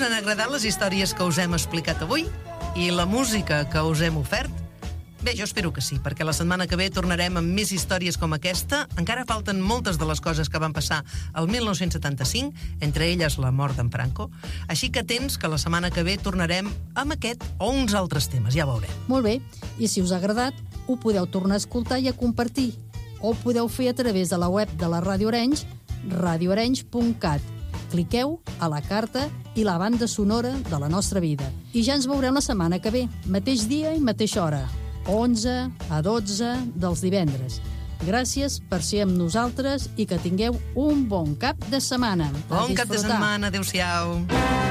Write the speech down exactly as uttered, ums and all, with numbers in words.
us han agradat les històries que us hem explicat avui? I la música que us hem ofert? Bé, jo espero que sí, perquè la setmana que ve tornarem amb més històries com aquesta. Encara falten moltes de les coses que van passar el mil nou-cents setanta-cinc, entre elles la mort d'en Franco. Així que atents, que la setmana que ve tornarem amb aquest o uns altres temes, ja veurem. Molt bé, i si us ha agradat, ho podeu tornar a escoltar i a compartir. O ho podeu fer a través de la web de la Ràdio Arenys, radio arenys punt cat. Cliqueu a la carta i la banda sonora de la nostra vida. I ja ens veurem la setmana que ve, mateix dia i mateixa hora, onze a dotze dels divendres. Gràcies per ser amb nosaltres i que tingueu un bon cap de setmana. Bon cap de setmana, adéu-siau.